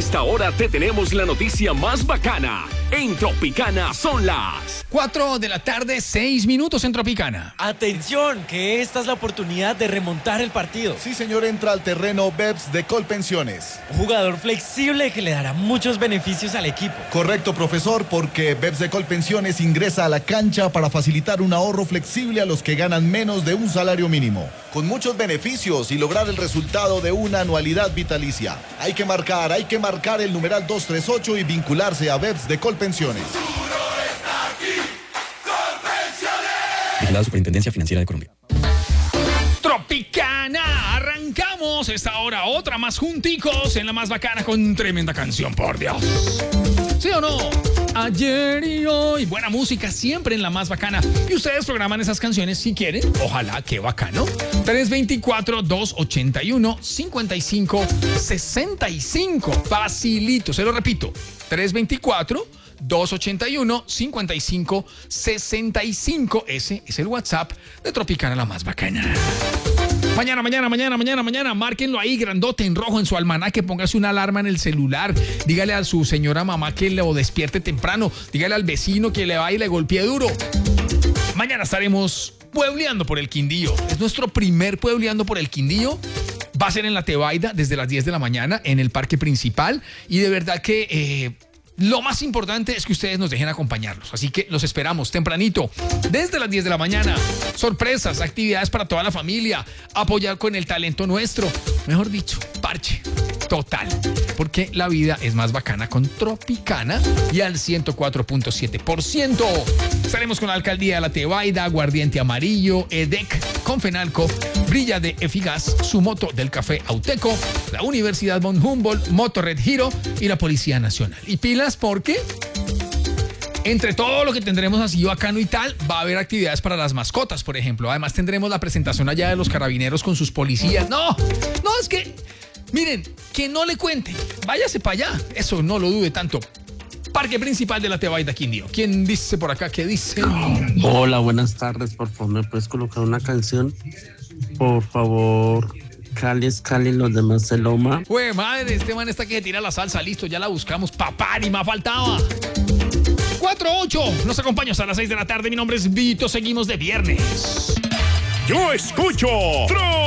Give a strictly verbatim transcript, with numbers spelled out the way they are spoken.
esta hora te tenemos la noticia más bacana. En Tropicana son las cuatro de la tarde, seis minutos en Tropicana. Atención, que esta es la oportunidad de remontar el partido. Sí, señor, entra al terreno Beps de Colpensiones. Un jugador flexible que le dará muchos beneficios al equipo. Correcto, profesor, porque Beps de Colpensiones ingresa a la cancha para facilitar un ahorro flexible a los que ganan menos de un salario mínimo. Con muchos beneficios y lograr el resultado de una anualidad vitalicia. Hay que marcar, hay que marcar el numeral dos tres ocho y vincularse a Beps de Colpensiones. La Superintendencia Financiera de Colombia. Tropicana, arrancamos esta hora, otra más junticos en la más bacana con tremenda canción, por Dios. ¿Sí o no? Ayer y hoy, buena música siempre en la más bacana. Y ustedes programan esas canciones si quieren, ojalá, qué bacano. tres dos cuatro, dos ocho uno, cinco cinco seis cinco, facilito, se lo repito, tres dos cuatro, dos ocho uno, cinco cinco seis cinco. Ese es el WhatsApp de Tropicana, la más bacana. Mañana, mañana, mañana, mañana, mañana, márquenlo ahí grandote en rojo en su almanaque, póngase una alarma en el celular, dígale a su señora mamá que lo despierte temprano, dígale al vecino que le va y le golpee duro. Mañana estaremos puebleando por el Quindío. Es nuestro primer puebleando por el Quindío. Va a ser en la Tebaida desde las diez de la mañana en el parque principal y de verdad que... Eh, Lo más importante es que ustedes nos dejen acompañarlos, así que los esperamos tempranito, desde las diez de la mañana. Sorpresas, actividades para toda la familia, apoyar con el talento nuestro, mejor dicho, parche total, porque la vida es más bacana con Tropicana y al ciento cuatro punto siete por ciento. Estaremos con la Alcaldía de la Tebaida, Aguardiente Amarillo, EDEC, Confenalco, Brilla de Efigas, su moto del Café Auteco, la Universidad von Humboldt, Moto Red Giro y la Policía Nacional. Y pilas porque entre todo lo que tendremos así bacano y tal, va a haber actividades para las mascotas, por ejemplo. Además tendremos la presentación allá de los carabineros con sus policías. No, no, es que, miren, que no le cuenten. Váyase para allá, eso no lo dude tanto. Parque principal de la Tebaida, Quindío. ¿Quién dice por acá? ¿Qué dice? Hola, buenas tardes. Por favor, ¿me puedes colocar una canción? Por favor, Cali es Cali, los demás se Loma. Güey, madre, este man está que se tira la salsa. Listo, ya la buscamos. Papá, ni más faltaba. cuatro ocho, los acompaño hasta las seis de la tarde. Mi nombre es Vito, seguimos de viernes. Yo escucho Tro